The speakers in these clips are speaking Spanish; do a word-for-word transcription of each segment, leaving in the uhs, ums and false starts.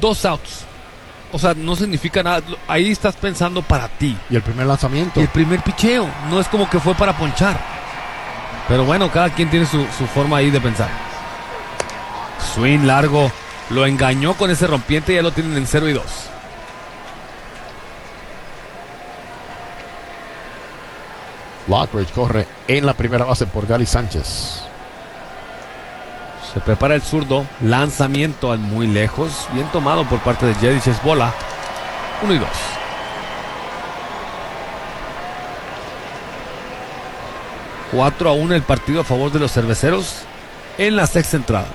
dos outs. O sea, no significa nada. Ahí estás pensando para ti. Y el primer lanzamiento. Y el primer picheo. No es como que fue para ponchar. Pero bueno, cada quien tiene su, su forma ahí de pensar. Swing largo. Lo engañó con ese rompiente y ya lo tienen en cero y dos. Lockridge corre en la primera base por Gary Sánchez. Se prepara el zurdo. Lanzamiento al muy lejos. Bien tomado por parte de Jedish. Es bola. Uno y dos. cuatro a uno el partido a favor de los cerveceros en la sexta entrada.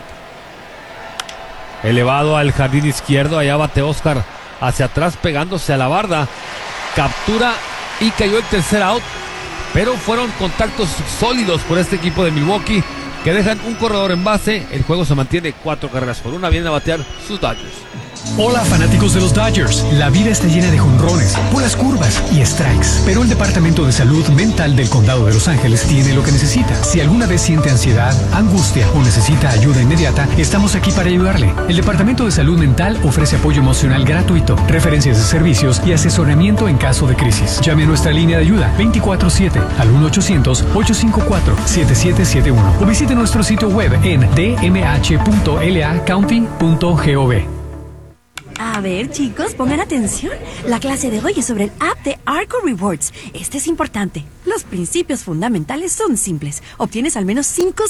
Elevado al jardín izquierdo. Allá bate Oscar hacia atrás pegándose a la barda. Captura y cayó el tercer out. Pero fueron contactos sólidos por este equipo de Milwaukee, que dejan un corredor en base. El juego se mantiene cuatro carreras por una. Vienen a batear sus Dodgers. Hola fanáticos de los Dodgers. La vida está llena de jonrones, puras curvas y strikes, pero el Departamento de Salud Mental del Condado de Los Ángeles tiene lo que necesita. Si alguna vez siente ansiedad, angustia o necesita ayuda inmediata, estamos aquí para ayudarle. El Departamento de Salud Mental ofrece apoyo emocional gratuito, referencias de servicios y asesoramiento en caso de crisis. Llame a nuestra línea de ayuda veinticuatro siete al uno ochocientos, ocho cinco cuatro, siete siete siete uno o visite nuestro sitio web en d m h punto l a county punto gov. A ver, chicos, pongan atención. La clase de hoy es sobre el app de Arco Rewards. Este es importante. Los principios fundamentales son simples. Obtienes al menos cinco